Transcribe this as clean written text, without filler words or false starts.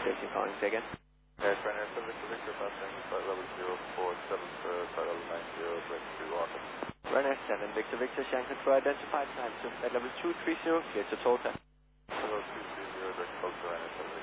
station calling, say again. Yes, Ryanair 7 Victor Victor, passing flight level 047, flight level 90, going to Auckland. Ryanair 7 Victor Victor, Shanghai Control identified, time to flight level 230, clear to Tulsa. Hello, 230, direct Tulsa, Ryanair 7